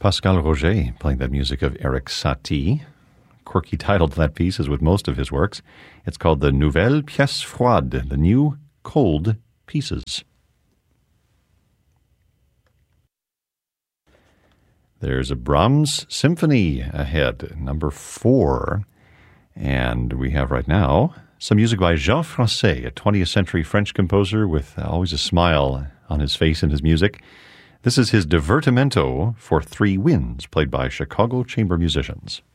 Pascal Roger playing that music of Erik Satie. Quirky title to that piece, as with most of his works. It's called the Nouvelle Pièce Froide, the New Cold Pieces. There's a Brahms Symphony ahead, number 4. And we have right now some music by Jean Francais, a 20th century French composer with always a smile on his face in his music. This is his Divertimento for 3 winds, played by Chicago chamber musicians.